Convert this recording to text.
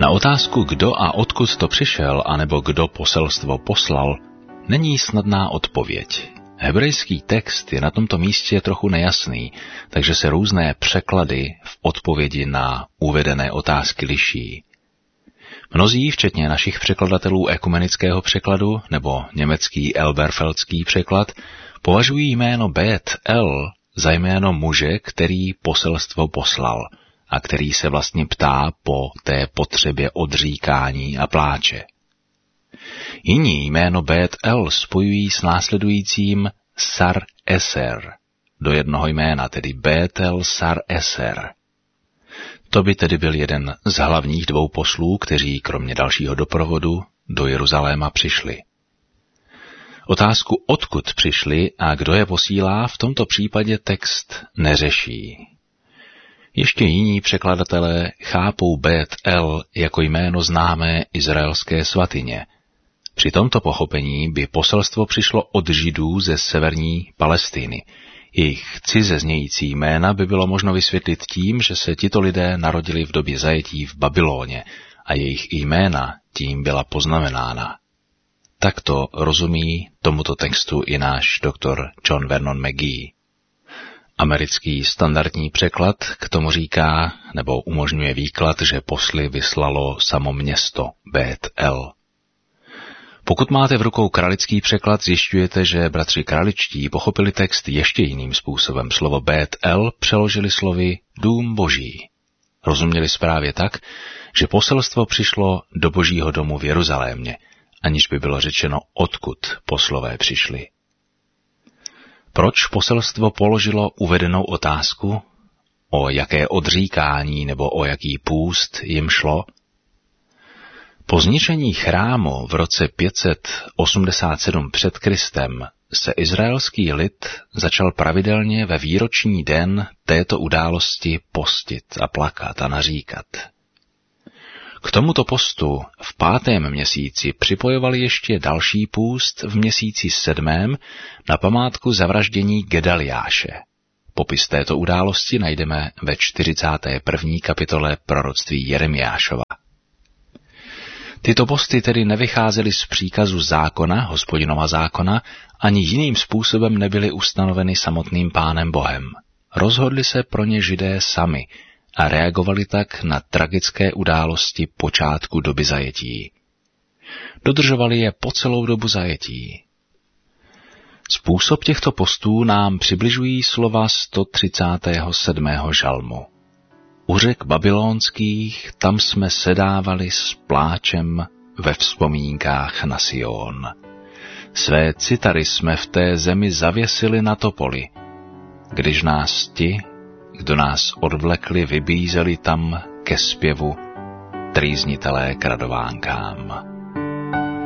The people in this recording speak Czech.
Na otázku, kdo a odkud to přišel, anebo kdo poselstvo poslal, není snadná odpověď. Hebrejský text je na tomto místě trochu nejasný, takže se různé překlady v odpovědi na uvedené otázky liší. Mnozí, včetně našich překladatelů ekumenického překladu nebo německý Elberfeldský překlad, považují jméno Bet El za jméno muže, který poselstvo poslal a který se vlastně ptá po té potřebě odříkání a pláče. Jiní jméno Bet El spojují s následujícím Sar Eser do jednoho jména, tedy Betel Sar Eser. To by tedy byl jeden z hlavních dvou poslů, kteří kromě dalšího doprovodu do Jeruzaléma přišli. Otázku, odkud přišli a kdo je posílá, v tomto případě text neřeší. Ještě jiní překladatelé chápou Bet El jako jméno známé izraelské svatyně. Při tomto pochopení by poselstvo přišlo od Židů ze severní Palestiny. Jejich cize znějící jména by bylo možno vysvětlit tím, že se tito lidé narodili v době zajetí v Babyloně a jejich jména tím byla poznamenána. Takto rozumí tomuto textu i náš doktor John Vernon McGee. Americký standardní překlad k tomu říká, nebo umožňuje výklad, že posly vyslalo samo město Bet El. Pokud máte v rukou kralický překlad, zjišťujete, že bratři kraličtí pochopili text ještě jiným způsobem. Slovo Bet El přeložili slovy dům boží. Rozuměli správně tak, že poselstvo přišlo do božího domu v Jeruzalémě, aniž by bylo řečeno, odkud poslové přišli. Proč poselstvo položilo uvedenou otázku? O jaké odříkání nebo o jaký půst jim šlo? Po zničení chrámu v roce 587 před Kristem se izraelský lid začal pravidelně ve výroční den této události postit a plakat a naříkat. K tomuto postu v 5. měsíci připojovali ještě další půst v měsíci 7. na památku zavraždění Gedaliáše. Popis této události najdeme ve 41. kapitole proroctví Jeremiášova. Tyto posty tedy nevycházely z příkazu zákona, Hospodinova zákona, ani jiným způsobem nebyly ustanoveny samotným Pánem Bohem. Rozhodli se pro ně Židé sami a reagovali tak na tragické události počátku doby zajetí. Dodržovali je po celou dobu zajetí. Způsob těchto postů nám přibližují slova 137. žalmu. U řek babylonských tam jsme sedávali s pláčem ve vzpomínkách na Sion. Své citary jsme v té zemi zavěsili na topoli, když nás ti, kdo nás odvlekli, vybízeli tam ke zpěvu trýznitelé k radovánkám.